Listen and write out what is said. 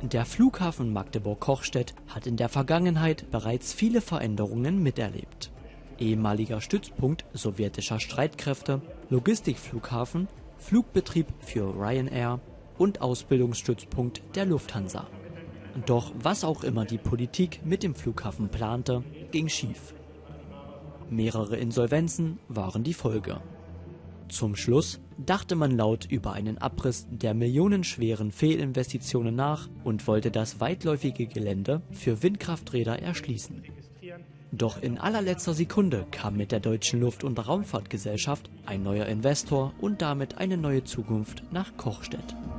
Der Flughafen Magdeburg-Kochstedt hat in der Vergangenheit bereits viele Veränderungen miterlebt. Ehemaliger Stützpunkt sowjetischer Streitkräfte, Logistikflughafen, Flugbetrieb für Ryanair und Ausbildungsstützpunkt der Lufthansa. Doch was auch immer die Politik mit dem Flughafen plante, ging schief. Mehrere Insolvenzen waren die Folge. Zum Schluss dachte man laut über einen Abriss der millionenschweren Fehlinvestitionen nach und wollte das weitläufige Gelände für Windkrafträder erschließen. Doch in allerletzter Sekunde kam mit der Deutschen Luft- und Raumfahrtgesellschaft ein neuer Investor und damit eine neue Zukunft nach Kochstedt.